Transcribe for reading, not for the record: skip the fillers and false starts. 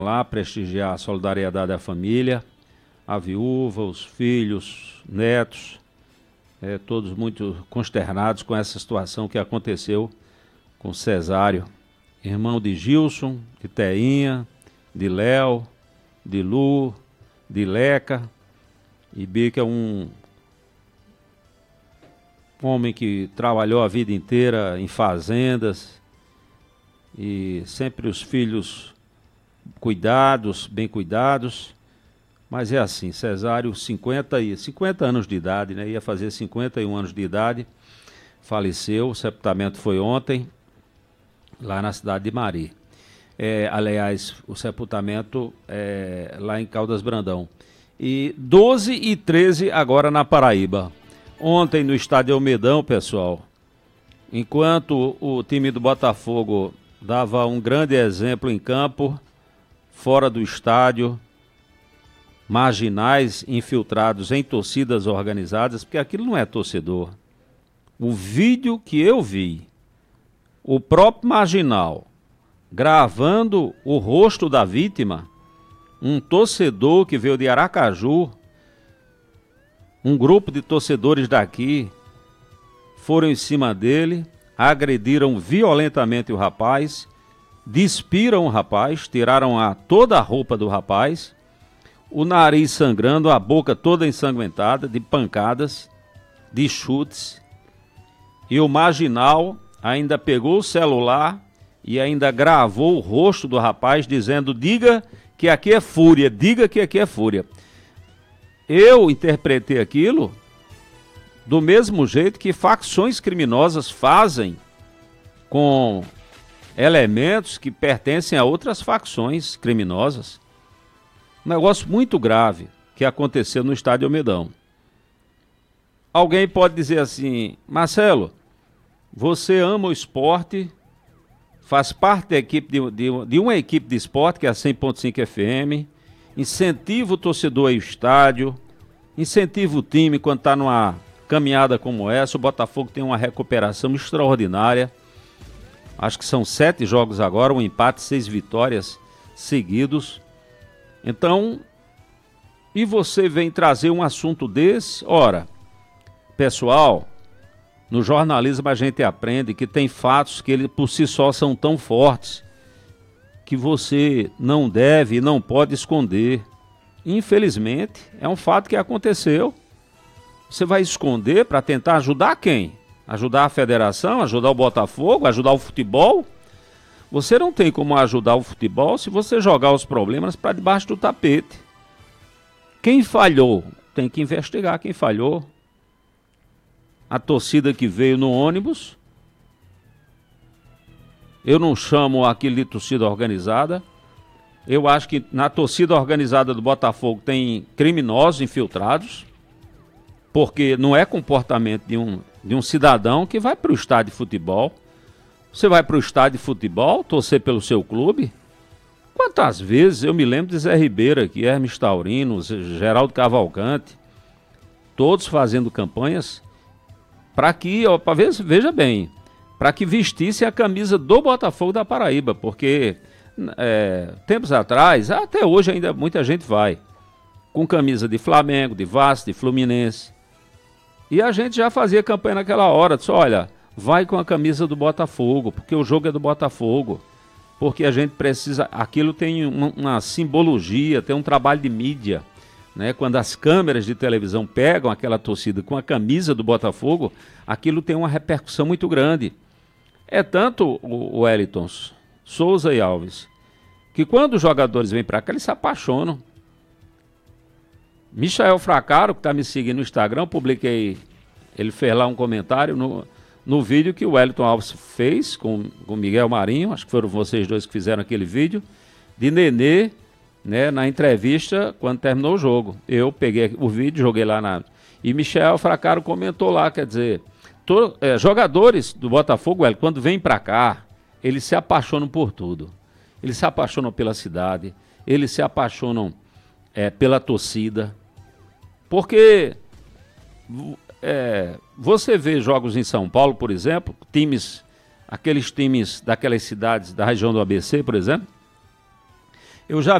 lá prestigiar a solidariedade à família, à viúva, os filhos, netos, todos muito consternados com essa situação que aconteceu com Cesário, irmão de Gilson, de Teinha, de Léo, de Lu, de Leca. E Bica é um homem que trabalhou a vida inteira em fazendas e sempre os filhos cuidados, bem cuidados. Mas é assim, Cesário, 50 anos de idade, né? Ia fazer 51 anos de idade, faleceu. O sepultamento foi ontem, lá na cidade de Mari. Aliás, o sepultamento é lá em Caldas Brandão. E 12 e 13 agora na Paraíba. Ontem no estádio Almedão, pessoal, enquanto o time do Botafogo dava um grande exemplo em campo, fora do estádio, marginais infiltrados em torcidas organizadas, porque aquilo não é torcedor. O vídeo que eu vi, o próprio marginal gravando o rosto da vítima, um torcedor que veio de Aracaju, um grupo de torcedores daqui foram em cima dele, agrediram violentamente o rapaz, despiram o rapaz, tiraram toda a roupa do rapaz, o nariz sangrando, a boca toda ensanguentada, de pancadas, de chutes. E o marginal ainda pegou o celular e ainda gravou o rosto do rapaz dizendo: diga que aqui é fúria, diga que aqui é fúria. Eu interpretei aquilo do mesmo jeito que facções criminosas fazem com elementos que pertencem a outras facções criminosas. Um negócio muito grave que aconteceu no estádio Almedão. Alguém pode dizer assim: Marcelo, você ama o esporte, faz parte da equipe de uma equipe de esporte, que é a 100.5 FM, incentiva o torcedor aí ao estádio, incentiva o time quando está numa caminhada como essa. O Botafogo tem uma recuperação extraordinária. Acho que são 7 jogos agora, um empate, 6 vitórias seguidos. Então, e você vem trazer um assunto desse? Ora, pessoal, no jornalismo a gente aprende que tem fatos que por si só são tão fortes que você não deve e não pode esconder. Infelizmente, é um fato que aconteceu. Você vai esconder para tentar ajudar quem? Ajudar a federação, ajudar o Botafogo, ajudar o futebol? Você não tem como ajudar o futebol se você jogar os problemas para debaixo do tapete. Quem falhou? Tem que investigar quem falhou. A torcida que veio no ônibus, eu não chamo aquilo de torcida organizada. Eu acho que na torcida organizada do Botafogo tem criminosos infiltrados, porque não é comportamento de um cidadão que vai para o estádio de futebol. Você vai para o estádio de futebol torcer pelo seu clube? Quantas vezes eu me lembro de Zé Ribeiro aqui, Hermes Taurino, Geraldo Cavalcante, todos fazendo campanhas para que, veja bem, para que vestisse a camisa do Botafogo da Paraíba, porque tempos atrás, até hoje ainda muita gente vai com camisa de Flamengo, de Vasco, de Fluminense. E a gente já fazia campanha naquela hora, disse: olha, vai com a camisa do Botafogo, porque o jogo é do Botafogo, porque a gente precisa, aquilo tem uma simbologia, tem um trabalho de mídia, né? Quando as câmeras de televisão pegam aquela torcida com a camisa do Botafogo, aquilo tem uma repercussão muito grande. É tanto o Wellington, Souza e Alves, que quando os jogadores vêm para cá, eles se apaixonam. Michael Fracaro, que está me seguindo no Instagram, publiquei, ele fez lá um comentário no vídeo que o Wellington Alves fez com Miguel Marinho, acho que foram vocês dois que fizeram aquele vídeo, de Nenê, né, na entrevista quando terminou o jogo. Eu peguei o vídeo, joguei lá e Michael Fracaro comentou lá, quer dizer, jogadores do Botafogo, quando vêm para cá, eles se apaixonam por tudo. Eles se apaixonam pela cidade, eles se apaixonam pela torcida, porque você vê jogos em São Paulo, por exemplo, aqueles times daquelas cidades da região do ABC, por exemplo, Eu já